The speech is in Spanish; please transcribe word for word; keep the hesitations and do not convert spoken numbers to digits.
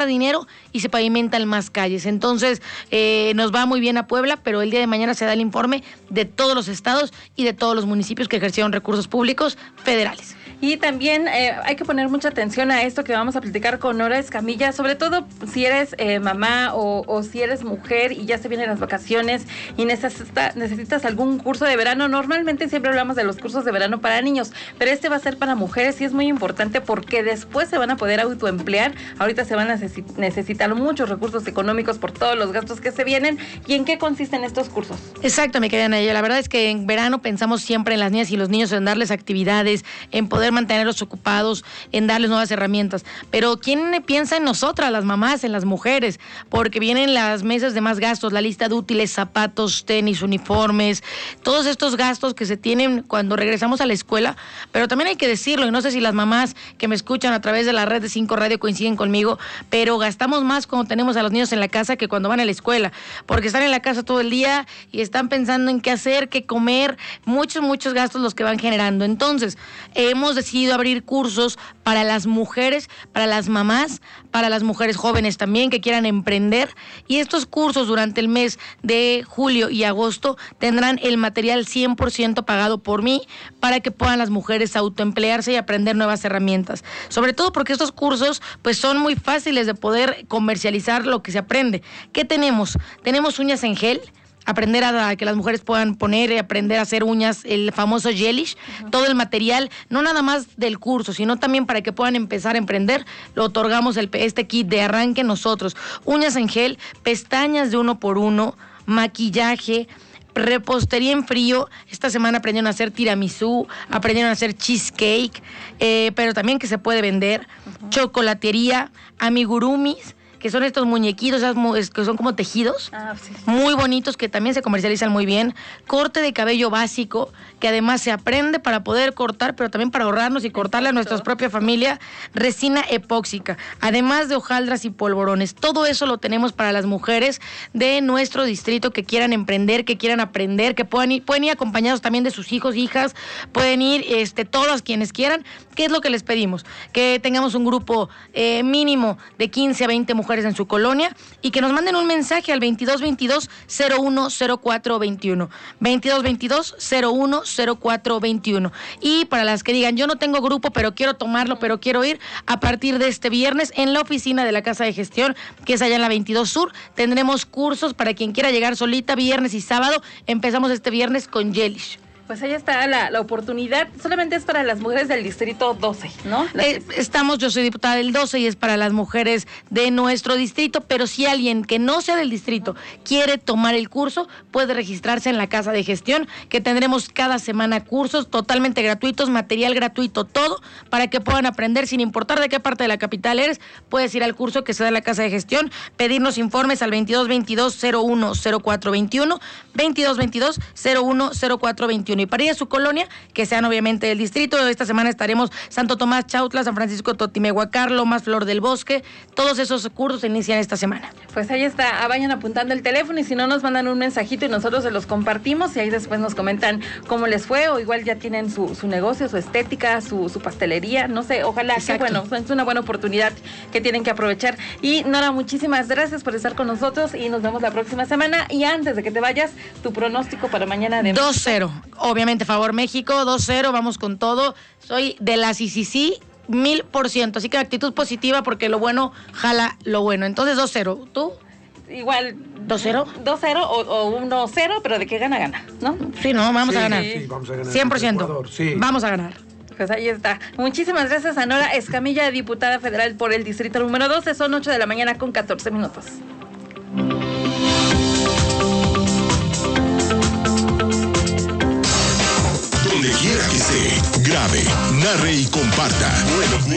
ahorra dinero y se pavimentan más calles. Entonces, eh, nos va muy bien a Puebla, pero el día de mañana se da el informe de todos los estados y de todos los municipios que ejercieron recursos públicos federales. Y también eh, hay que poner mucha atención a esto que vamos a platicar con Nora Escamilla, sobre todo si eres eh, mamá o, o si eres mujer y ya se vienen las vacaciones y necesita, necesitas algún curso de verano. Normalmente siempre hablamos de los cursos de verano para niños, pero este va a ser para mujeres y es muy importante porque después se van a poder autoemplear. Ahorita se van a necesi- necesitar muchos recursos económicos por todos los gastos que se vienen. ¿Y en qué consisten estos cursos? Exacto, mi querida Naya. La verdad es que en verano pensamos siempre en las niñas y los niños, en darles actividades, en poder mantenerlos ocupados, en darles nuevas herramientas. Pero ¿quién piensa en nosotras, las mamás, en las mujeres? Porque vienen las meses de más gastos, la lista de útiles, zapatos, tenis, uniformes, todos estos gastos que se tienen cuando regresamos a la escuela. Pero también hay que decirlo, y no sé si las mamás que me escuchan a través de la red de Cinco Radio coinciden conmigo, pero gastamos más cuando tenemos a los niños en la casa que cuando van a la escuela, porque están en la casa todo el día y están pensando en qué hacer, qué comer, muchos, muchos gastos los que van generando. Entonces, hemos decidido abrir cursos para las mujeres, para las mamás, para las mujeres jóvenes también que quieran emprender, y estos cursos durante el mes de julio y agosto tendrán el material cien por ciento pagado por mí para que puedan las mujeres autoemplearse y aprender nuevas herramientas. Sobre todo porque estos cursos pues son muy fáciles de poder comercializar lo que se aprende. ¿Qué tenemos? Tenemos uñas en gel, aprender a, a que las mujeres puedan poner y aprender a hacer uñas, el famoso gelish, uh-huh. Todo el material, no nada más del curso, sino también para que puedan empezar a emprender, lo otorgamos el, este kit de arranque nosotros. Uñas en gel, pestañas de uno por uno, maquillaje, repostería en frío. Esta semana aprendieron a hacer tiramisú, aprendieron a hacer cheesecake, eh, pero también que se puede vender, uh-huh. Chocolatería, amigurumis, que son estos muñequitos que son como tejidos, ah, sí, sí. Muy bonitos, que también se comercializan muy bien. Corte de cabello básico, que además se aprende para poder cortar, pero también para ahorrarnos y cortarle a nuestra propia familia. Resina epóxica, además de hojaldras y polvorones. Todo eso lo tenemos para las mujeres de nuestro distrito que quieran emprender, que quieran aprender, que puedan ir, pueden ir acompañados también de sus hijos, hijas, pueden ir este, todas quienes quieran. ¿Qué es lo que les pedimos? Que tengamos un grupo eh, mínimo de quince a veinte mujeres en su colonia y que nos manden un mensaje al veintidós veintidós cero uno cero cuatro veintiuno. veintidós veintidós cero uno cero cuatro veintiuno. Y para las que digan, yo no tengo grupo, pero quiero tomarlo, pero quiero ir, a partir de este viernes en la oficina de la Casa de Gestión, que es allá en la veintidós Sur, tendremos cursos para quien quiera llegar solita, viernes y sábado. Empezamos este viernes con Gelish. Pues ahí está la, la oportunidad, solamente es para las mujeres del distrito doce, ¿no? Eh, estamos, yo soy diputada del doce y es para las mujeres de nuestro distrito, pero si alguien que no sea del distrito quiere tomar el curso, puede registrarse en la Casa de Gestión, que tendremos cada semana cursos totalmente gratuitos, material gratuito, todo, para que puedan aprender sin importar de qué parte de la capital eres. Puedes ir al curso que se da en la Casa de Gestión, pedirnos informes al veintidós veintidós cero uno cero cuatro veintiuno, veintidós veintidós cero uno cero cuatro veintiuno. Y para ir a su colonia, que sean obviamente del distrito. Esta semana estaremos Santo Tomás, Chautla, San Francisco, Totimehuacán, Lomas, Flor del Bosque. Todos esos cursos se inician esta semana. Pues ahí está, vayan apuntando el teléfono y si no nos mandan un mensajito y nosotros se los compartimos y ahí después nos comentan cómo les fue, o igual ya tienen su, su negocio, su estética, su, su pastelería, no sé, ojalá. Exacto. Que bueno, es una buena oportunidad que tienen que aprovechar. Y Nora, muchísimas gracias por estar con nosotros y nos vemos la próxima semana. Y antes de que te vayas, tu pronóstico para mañana de dos cero. Obviamente, favor México, dos cero, vamos con todo. Soy de la C C C, mil por ciento. Así que actitud positiva porque lo bueno jala lo bueno. Entonces, dos cero. ¿Tú? Igual. ¿dos cero? dos cero o, o uno cero, pero de que gana, gana, ¿no? Sí, no, vamos sí, a ganar. Sí, vamos a ganar. cien por ciento. Ecuador, sí. Vamos a ganar. Pues ahí está. Muchísimas gracias a Nora Escamilla, diputada federal por el distrito número doce. Son ocho de la mañana con catorce minutos. Donde quiera que esté, grabe, narre y comparta. Bueno,